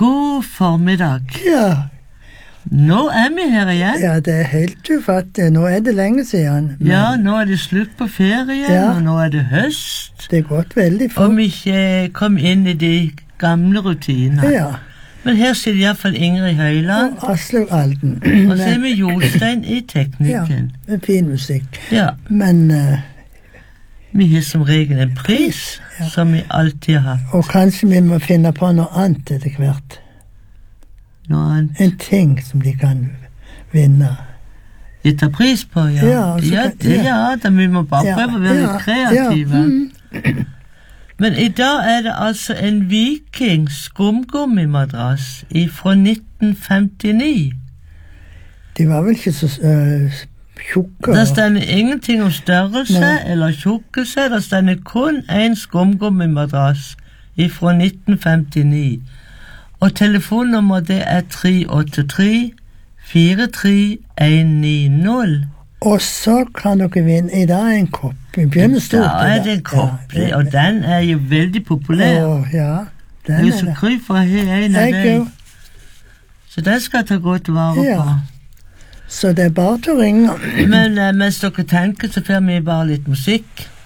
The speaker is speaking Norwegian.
God formiddag. Ja. Nå er vi her igjen. Ja, det er helt ufattelig. Nå er det lenge siden. Men... Ja, nå er det slutt på ferien, ja. Og nå er det høst. Det er gått veldig fort. Og vi ikke kom inn i de gamle rutiner. Ja. Men her sitter i hvert fall Ingrid Høyland. Og Aslaug Alden. Og så er vi Jostein i teknikken. Ja, med fin musikk. Ja. Men... vi har som regel en pris, ja. Som vi alltid har hatt. Og kanskje vi må finne på noe annet etter hvert. Noe annet? En ting som de kan vinne. De tar pris på, ja. Da vi må bare prøve å være litt kreative. Ja. Men i dag er det altså en Viking skumgummimadrass fra 1959. De var vel ikke så tjukke. Der stender ingenting om størrelse eller tjukkelse. Der stender kun en skumgummimadrass fra 1959. Og telefonnummeret det er 383-43190. Og så kan dere vinne i dag en kopp. Vi begynner stort. Da er det en kopp, og den er jo veldig populær. Ja, den er det. Så kry for å ha en av deg. Så den skal ta godt vare på. Så det er bare til å ringe. Men mens dere tenker, så får vi bare litt musikk.